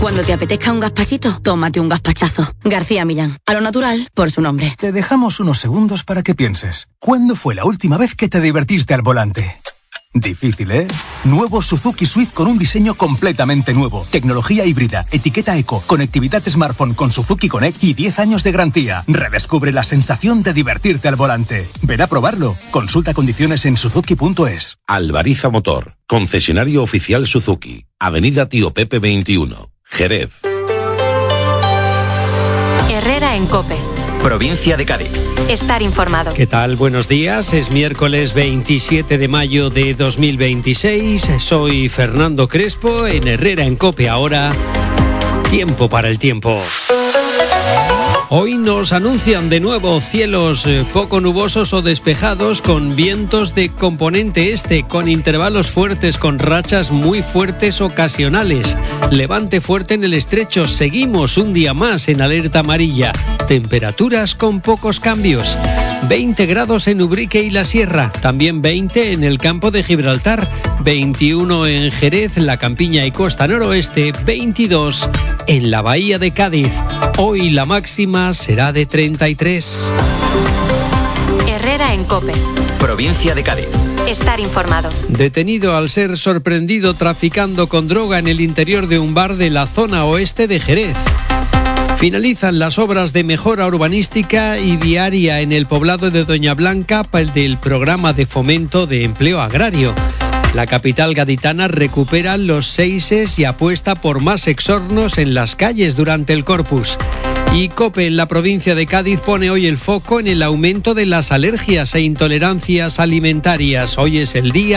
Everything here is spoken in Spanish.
Cuando te apetezca un gazpachito, tómate un gazpachazo. García Millán, a lo natural, por su nombre. Te dejamos unos segundos para que pienses. ¿Cuándo fue la última vez que te divertiste al volante? Difícil, ¿eh? Nuevo Suzuki Swift con un diseño completamente nuevo. Tecnología híbrida, etiqueta eco, conectividad smartphone con Suzuki Connect y 10 años de garantía. Redescubre la sensación de divertirte al volante. Ven a probarlo. Consulta condiciones en suzuki.es. Alvariza Motor, concesionario oficial Suzuki. Avenida Tío Pepe 21, Jerez. Herrera en COPE. Provincia de Cádiz. Estar informado. ¿Qué tal? Buenos días. Es miércoles 27 de mayo de 2026. Soy Fernando Crespo en Herrera en COPE. Ahora, tiempo para el tiempo. Hoy nos anuncian de nuevo cielos poco nubosos o despejados con vientos de componente este, con intervalos fuertes, con rachas muy fuertes ocasionales. Levante fuerte en el estrecho. Seguimos un día más en alerta amarilla. Temperaturas con pocos cambios. 20 grados en Ubrique y la Sierra. También 20 en el campo de Gibraltar. 21 en Jerez, La Campiña y Costa Noroeste. 22 en la Bahía de Cádiz. Hoy la máxima será de 33. Herrera en COPE. Provincia de Cádiz. Estar informado. Detenido al ser sorprendido traficando con droga en el interior de un bar de la zona oeste de Jerez. Finalizan las obras de mejora urbanística y viaria en el poblado de Doña Blanca del programa de fomento de empleo agrario. La capital gaditana recupera los seises y apuesta por más exornos en las calles durante el Corpus. Y COPE en la provincia de Cádiz pone hoy el foco en el aumento de las alergias e intolerancias alimentarias. Hoy es el día